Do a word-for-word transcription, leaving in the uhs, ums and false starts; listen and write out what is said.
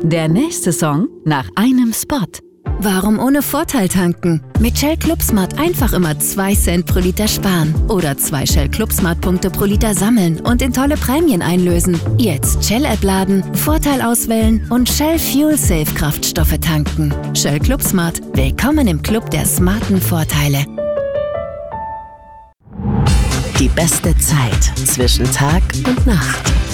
Der nächste Song nach einem Spot. Warum ohne Vorteil tanken? Mit Shell Club Smart einfach immer zwei Cent pro Liter sparen. Oder zwei Shell Club Smart Punkte pro Liter sammeln und in tolle Prämien einlösen. Jetzt Shell-App laden, Vorteil auswählen und Shell Fuel Safe Kraftstoffe tanken. Shell Club Smart. Willkommen im Club der smarten Vorteile. Die beste Zeit zwischen Tag und Nacht.